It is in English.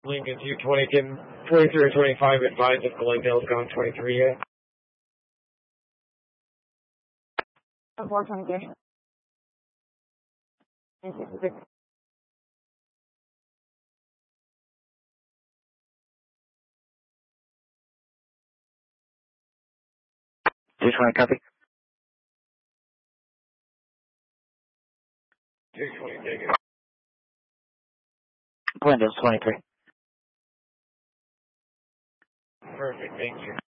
Lincoln 220, can 23 or 25 advise if Glendale's gone 23 yet? 423. Copy. 220, take it. Glendale's 23. Perfect, thank you.